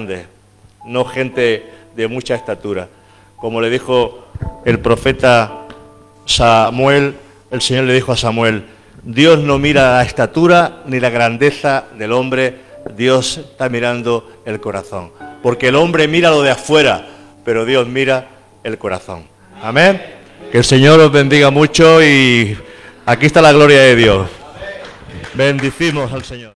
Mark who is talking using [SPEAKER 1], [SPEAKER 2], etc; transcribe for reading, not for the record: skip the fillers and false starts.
[SPEAKER 1] grandes, no gente de mucha estatura. Como le dijo el profeta Samuel, el Señor le dijo a Samuel: Dios no mira la estatura ni la grandeza del hombre, Dios está mirando el corazón. Porque el hombre mira lo de afuera, pero Dios mira el corazón. Amén. Que el Señor os bendiga mucho y aquí está la gloria de Dios. Bendicimos al Señor.